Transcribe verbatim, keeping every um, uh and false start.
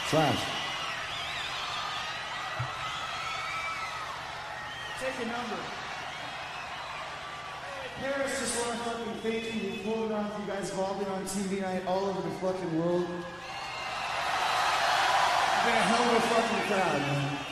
Slash. Take a number. Hey, Paris, just want to fucking thank you. We pulled it off. You guys have all been on T V night all over the fucking world. You've been a hell of a fucking crowd, man.